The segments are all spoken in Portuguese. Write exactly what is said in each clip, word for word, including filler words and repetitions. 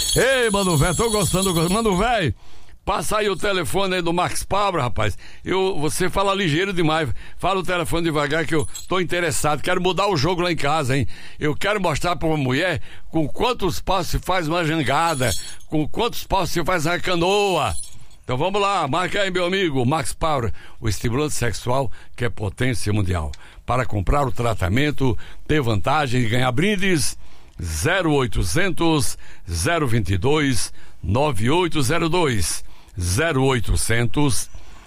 Ei, mano, velho, tô gostando, mano, velho. Passa aí o telefone aí do Max Power, rapaz. Eu, você fala ligeiro demais. Fala o telefone devagar que eu tô interessado. Quero mudar o jogo lá em casa, hein? Eu quero mostrar pra uma mulher com quantos passos se faz uma jangada, com quantos passos se faz uma canoa. Então vamos lá, marca aí, meu amigo. Max Power, o estimulante sexual que é potência mundial. Para comprar o tratamento, ter vantagem e ganhar brindes, zero oitocentos, zero vinte e dois, nove oito zero dois. zero oitocentos,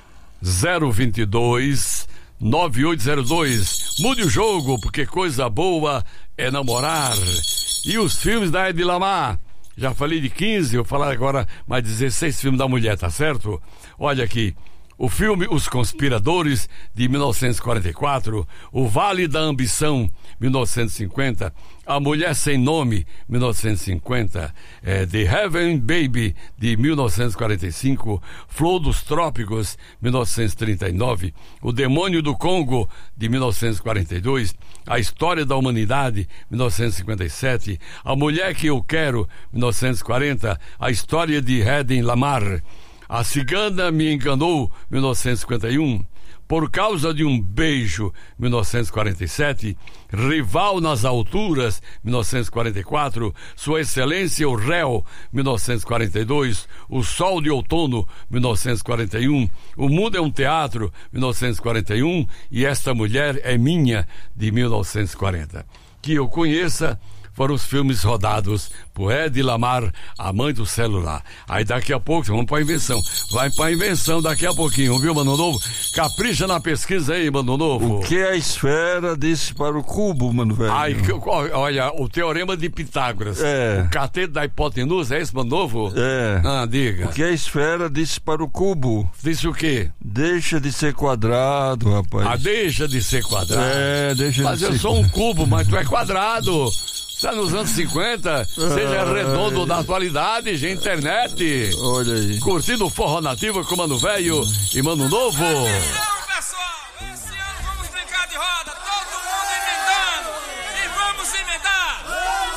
zero vinte e dois, nove oito zero dois. Mude o jogo, porque coisa boa é namorar. E os filmes da Hedy Lamarr? Já falei de quinze, eu vou falar agora mais dezesseis filmes da mulher, tá certo? Olha aqui. O filme Os Conspiradores, de mil novecentos e quarenta e quatro, O Vale da Ambição, mil novecentos e cinquenta, A Mulher Sem Nome, mil novecentos e cinquenta, é, The Heaven Baby, de mil novecentos e quarenta e cinco, Flor dos Trópicos, mil novecentos e trinta e nove, O Demônio do Congo, de mil novecentos e quarenta e dois, A História da Humanidade, mil novecentos e cinquenta e sete, A Mulher que Eu Quero, mil novecentos e quarenta, A História de Hedy Lamarr, A Cigana Me Enganou, mil novecentos e cinquenta e um, Por Causa de um Beijo, mil novecentos e quarenta e sete, Rival nas Alturas, mil novecentos e quarenta e quatro, Sua Excelência o Réu, mil novecentos e quarenta e dois, O Sol de Outono, mil novecentos e quarenta e um, O Mundo é um Teatro, mil novecentos e quarenta e um, e Esta Mulher é Minha, de mil novecentos e quarenta. Que eu conheça, foram os filmes rodados por Hedy Lamarr, a mãe do celular. Aí daqui a pouco, vamos pra invenção. Vai pra invenção daqui a pouquinho, viu, Mano Novo? Capricha na pesquisa aí, Mano Novo. O que a esfera disse para o cubo, mano velho? Ai, olha, o teorema de Pitágoras. É. O cateto da hipotenusa, é isso, Mano Novo? É. Ah, diga. O que a esfera disse para o cubo? Disse o quê? Deixa de ser quadrado, rapaz. Ah, deixa de ser quadrado. É, deixa mas de ser... Mas eu sou um cubo, mas tu é quadrado. Está nos anos cinquenta, seja redondo da atualidade, gente, internet. Olha aí. Curtindo o forró nativo com Mano Velho e Mano Novo.